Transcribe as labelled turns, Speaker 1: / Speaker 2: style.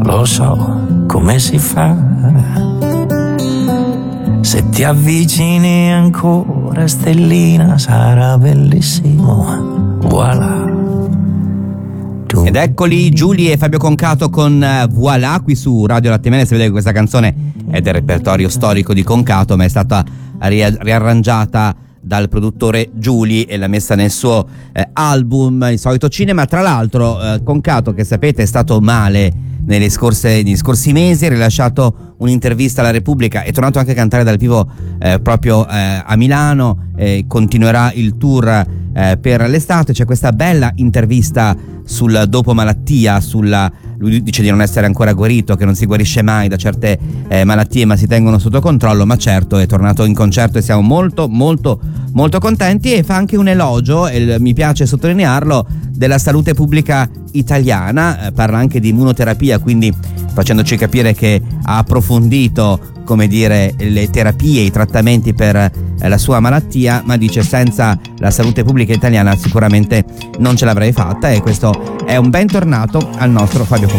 Speaker 1: lo so come si fa. Se ti avvicini ancora, stellina, sarà bellissimo. Voilà.
Speaker 2: Ed eccoli Giulia e Fabio Concato con Voilà qui su Radio Latte Miele. Si vede che questa canzone è del repertorio storico di Concato, ma è stata riarrangiata dal produttore Giuli e l'ha messa nel suo album Il Solito Cinema. Tra l'altro Concato, che sapete è stato male negli scorsi mesi, ha rilasciato un'intervista alla Repubblica, è tornato anche a cantare dal vivo proprio a Milano, continuerà il tour per l'estate. C'è questa bella intervista sul dopo malattia, lui dice di non essere ancora guarito, che non si guarisce mai da certe malattie, ma si tengono sotto controllo, ma certo è tornato in concerto e siamo molto molto molto contenti, e fa anche un elogio, e mi piace sottolinearlo, della salute pubblica italiana. Parla anche di immunoterapia, quindi facendoci capire che ha approfondito, come dire, le terapie, i trattamenti per la sua malattia, ma dice senza la salute pubblica italiana sicuramente non ce l'avrei fatta, e questo è un bentornato al nostro Fabio Concato.